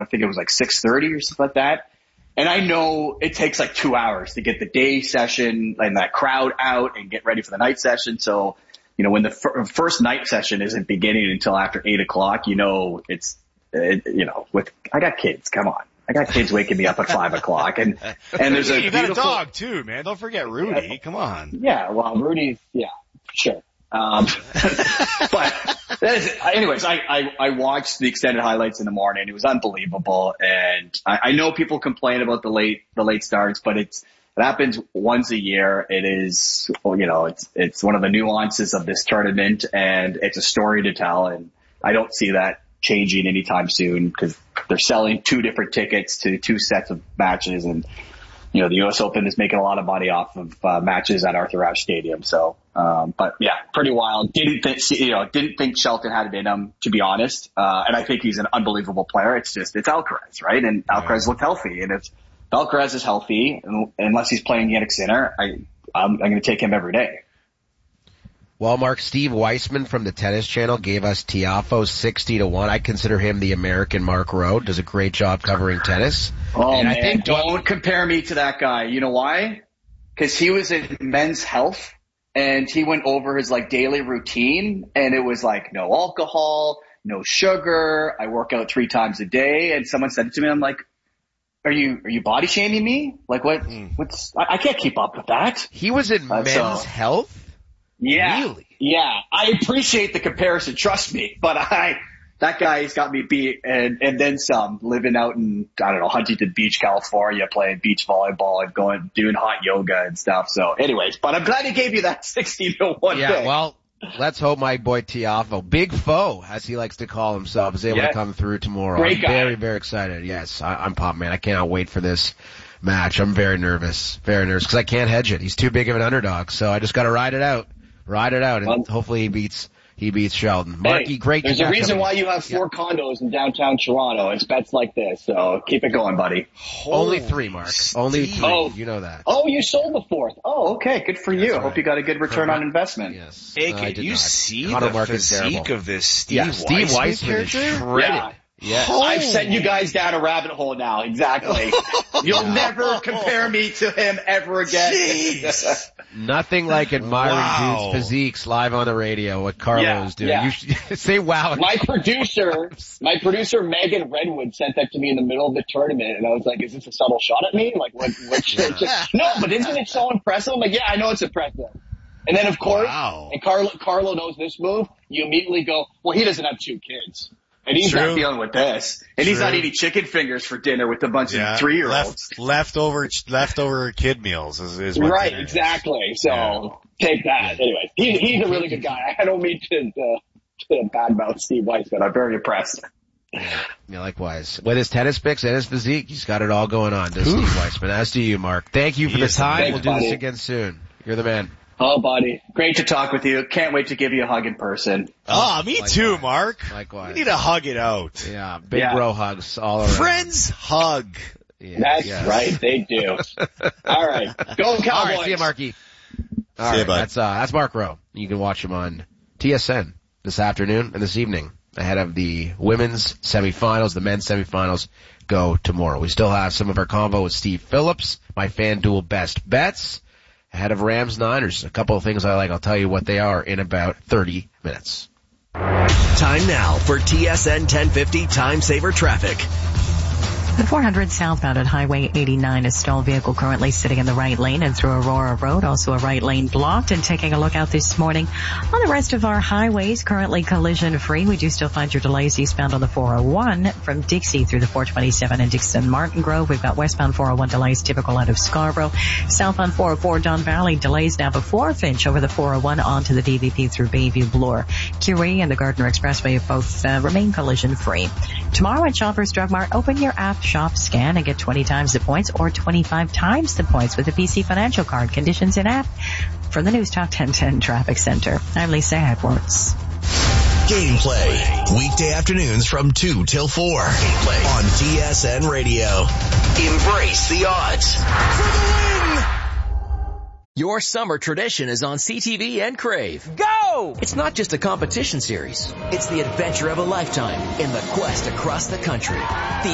think it was like 6:30 or something like that. And I know it takes like 2 hours to get the day session and that crowd out and get ready for the night session. So, when the first night session isn't beginning until after 8 o'clock, I got kids. Come on. I got kids waking me up at 5 o'clock and there's you got a dog too, man. Don't forget Rudy. Come on. Yeah. Well, Rudy's, yeah, sure. But anyways, I watched the extended highlights in the morning. It was unbelievable. And I know people complain about the late starts, but it happens once a year. It is, it's one of the nuances of this tournament and it's a story to tell. And I don't see that changing anytime soon because they're selling 2 different tickets to 2 sets of matches. And, the U.S. Open is making a lot of money off of matches at Arthur Ashe Stadium. So, but yeah, pretty wild. Didn't think Shelton had it in him, to be honest. And I think he's an unbelievable player. It's Alcaraz, right? And Alcaraz looked healthy. And if Alcaraz is healthy, unless he's playing Jannik Sinner, I'm going to take him every day. Well, Mark, Steve Weissman from the Tennis Channel gave us Tiafoe 60-1. I consider him the American Mark Rowe. Does a great job covering tennis. Oh, and man, I think don't compare me to that guy. You know why? Because he was in Men's Health, and he went over his daily routine, and it was no alcohol, no sugar. I work out 3 times a day, and someone said it to me, I'm like, Are you body shaming me? What? I can't keep up with that. He was in Men's Health. Yeah. Really? Yeah. I appreciate the comparison. Trust me. But that guy's got me beat and then some, living out in, Huntington Beach, California, playing beach volleyball and doing hot yoga and stuff. So anyways, but I'm glad he gave you that 60-1 Yeah. pick. Well, let's hope my boy Tiafoe, Big Foe, as he likes to call himself, is able to come through tomorrow. Great guy. I'm very, very excited. Yes. I'm pumped, man. I cannot wait for this match. I'm very nervous because I can't hedge it. He's too big of an underdog. So I just got to ride it out, and hopefully he beats Sheldon. Marky, great. There's a reason why you have 4 condos in downtown Toronto. It's bets like this, so keep it going, buddy. Only 3, Mark. Only 3. Oh. You know that. Oh, you sold the 4th. Oh, okay. Good for you. I hope you got a good return on investment. Yes. Hey, can you see the physique of this Steve Weissman is shredded. Yeah. Yes. I've sent you guys down a rabbit hole now. Exactly. You'll never compare me to him ever again. Nothing like admiring dudes' physiques live on the radio, what Carlo's doing. Yeah. You should say wow. My producer Megan Redwood sent that to me in the middle of the tournament, and I was like, is this a subtle shot at me? Like, what no, but isn't it so impressive? I'm like, yeah, I know it's impressive. And then, of course, and Carlo knows this move, you immediately go, well, he doesn't have 2 kids. And he's not dealing with this. And he's not eating chicken fingers for dinner with a bunch of 3-year-olds. Leftover kid meals is what right, exactly. So take that. Anyway, he's a really good guy. I don't mean to badmouth Steve Weissman. I'm very impressed. Yeah, likewise. With his tennis picks and his physique, he's got it all going on, does Steve Weissman. As do you, Mark. Thank you for the time. We'll do this again soon. You're the man. Oh, buddy. Great to talk with you. Can't wait to give you a hug in person. Oh, me too, Mark. Likewise. We need to hug it out. Yeah, big bro hugs all around. Friends hug. Yeah, that's right, they do. All right. Go Cowboys. All right, see you, Marky. All right, that's Mark Rowe. You can watch him on TSN this afternoon and this evening ahead of the women's semifinals. The men's semifinals go tomorrow. We still have some of our convo with Steve Phillips, my FanDuel best bets. Ahead of Rams-Niners, a couple of things I like. I'll tell you what they are in about 30 minutes. Time now for TSN 1050 Time Saver Traffic. The 400 southbound at Highway 89, a stalled vehicle currently sitting in the right lane and through Aurora Road, also a right lane blocked. And taking a look out this morning on the rest of our highways, currently collision free. We do still find your delays eastbound on the 401 from Dixie through the 427 and Dixon Martin Grove. We've got westbound 401 delays typical out of Scarborough. Southbound 404 Don Valley delays now before Finch over the 401 onto the DVP through Bayview Bloor. Curie and the Gardner Expressway both remain collision free. Tomorrow at Shoppers Drug Mart, open your app, shop, scan, and get 20 times the points or 25 times the points with a PC Financial Card. Conditions in app. From the News Talk 1010 Traffic Center, I'm Lisa Edwards. Gameplay. Weekday afternoons from 2 till 4. Gameplay on TSN Radio. Embrace the odds. For the win! Your summer tradition is on CTV and Crave. Go! It's not just a competition series. It's the adventure of a lifetime in the quest across the country. The